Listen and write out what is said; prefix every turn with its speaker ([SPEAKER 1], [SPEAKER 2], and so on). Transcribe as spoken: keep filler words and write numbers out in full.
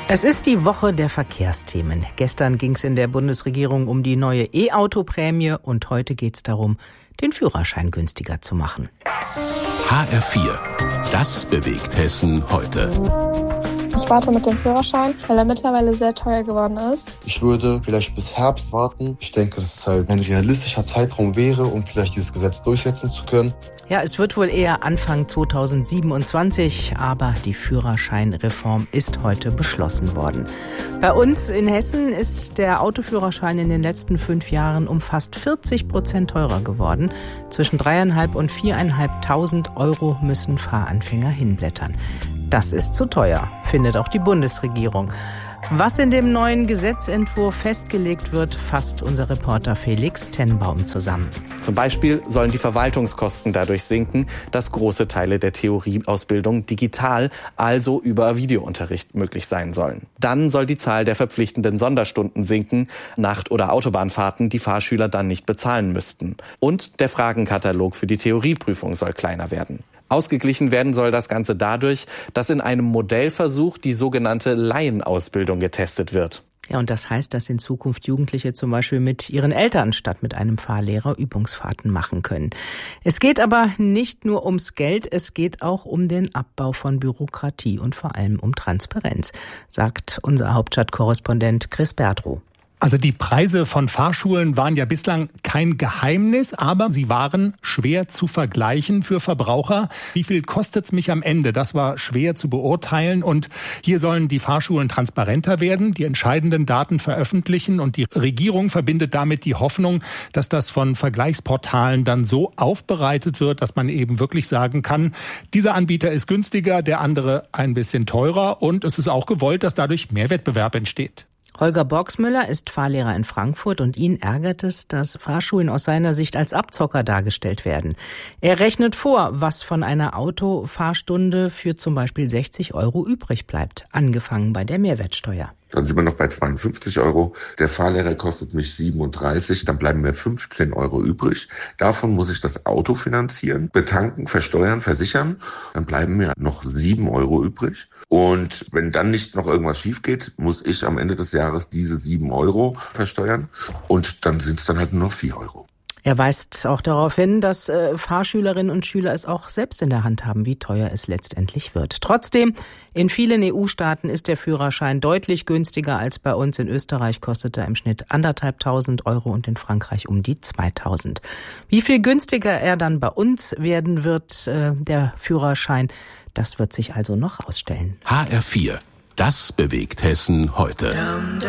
[SPEAKER 1] Es ist die Woche der Verkehrsthemen. Gestern ging es in der Bundesregierung um die neue E-Auto-Prämie und heute geht es darum, den Führerschein günstiger zu machen.
[SPEAKER 2] H R vier. Das bewegt Hessen heute.
[SPEAKER 3] Ich warte mit dem Führerschein, weil er mittlerweile sehr teuer geworden ist.
[SPEAKER 4] Ich würde vielleicht bis Herbst warten. Ich denke, dass es halt ein realistischer Zeitraum wäre, um vielleicht dieses Gesetz durchsetzen zu können.
[SPEAKER 1] Ja, es wird wohl eher Anfang zweitausendsiebenundzwanzig, aber die Führerscheinreform ist heute beschlossen worden. Bei uns in Hessen ist der Autoführerschein in den letzten fünf Jahren um fast vierzig Prozent teurer geworden. Zwischen dreieinhalb und viereinhalbtausend Euro müssen Fahranfänger hinblättern. Das ist zu teuer, findet auch die Bundesregierung. Was in dem neuen Gesetzentwurf festgelegt wird, fasst unser Reporter Felix Tenbaum zusammen.
[SPEAKER 5] Zum Beispiel sollen die Verwaltungskosten dadurch sinken, dass große Teile der Theorieausbildung digital, also über Videounterricht, möglich sein sollen. Dann soll die Zahl der verpflichtenden Sonderstunden sinken, Nacht- oder Autobahnfahrten, die Fahrschüler dann nicht bezahlen müssten. Und der Fragenkatalog für die Theorieprüfung soll kleiner werden. Ausgeglichen werden soll das Ganze dadurch, dass in einem Modellversuch die sogenannte Laienausbildung getestet wird.
[SPEAKER 1] Ja, und das heißt, dass in Zukunft Jugendliche zum Beispiel mit ihren Eltern statt mit einem Fahrlehrer Übungsfahrten machen können. Es geht aber nicht nur ums Geld, es geht auch um den Abbau von Bürokratie und vor allem um Transparenz, sagt unser Hauptstadtkorrespondent Chris Berdrow.
[SPEAKER 6] Also die Preise von Fahrschulen waren ja bislang kein Geheimnis, aber sie waren schwer zu vergleichen für Verbraucher. Wie viel kostet's mich am Ende? Das war schwer zu beurteilen und hier sollen die Fahrschulen transparenter werden, die entscheidenden Daten veröffentlichen und die Regierung verbindet damit die Hoffnung, dass das von Vergleichsportalen dann so aufbereitet wird, dass man eben wirklich sagen kann, dieser Anbieter ist günstiger, der andere ein bisschen teurer und es ist auch gewollt, dass dadurch mehr Wettbewerb entsteht.
[SPEAKER 1] Holger Borgsmüller ist Fahrlehrer in Frankfurt und ihn ärgert es, dass Fahrschulen aus seiner Sicht als Abzocker dargestellt werden. Er rechnet vor, was von einer Autofahrstunde für zum Beispiel sechzig Euro übrig bleibt, angefangen bei der Mehrwertsteuer.
[SPEAKER 7] Dann sind wir noch bei zweiundfünfzig Euro. Der Fahrlehrer kostet mich siebenunddreißig, dann bleiben mir fünfzehn Euro übrig. Davon muss ich das Auto finanzieren, betanken, versteuern, versichern. Dann bleiben mir noch sieben Euro übrig. Und wenn dann nicht noch irgendwas schief geht, muss ich am Ende des Jahres diese sieben Euro versteuern. Und dann sind es dann halt nur noch vier Euro.
[SPEAKER 1] Er weist auch darauf hin, dass äh, Fahrschülerinnen und Schüler es auch selbst in der Hand haben, wie teuer es letztendlich wird. Trotzdem, in vielen E U-Staaten ist der Führerschein deutlich günstiger als bei uns. In Österreich kostet er im Schnitt anderthalbtausend Euro und in Frankreich um die zweitausend. Wie viel günstiger er dann bei uns werden wird, äh, der Führerschein, das wird sich also noch ausstellen.
[SPEAKER 2] H R vier. Das bewegt Hessen heute.